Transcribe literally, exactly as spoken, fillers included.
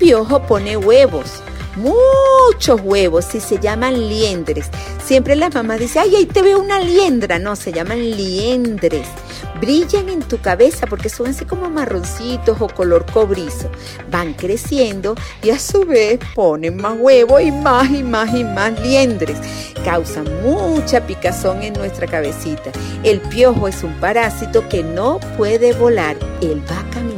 piojo pone huevos, muchos huevos, y se llaman liendres. Siempre las mamás dicen, ay, ahí te veo una liendra. No, se llaman liendres. Brillan en tu cabeza porque son así como marroncitos o color cobrizo. Van creciendo y a su vez ponen más huevos y más y más y más liendres. Causan mucha picazón en nuestra cabecita. El piojo es un parásito que no puede volar. Él va caminando.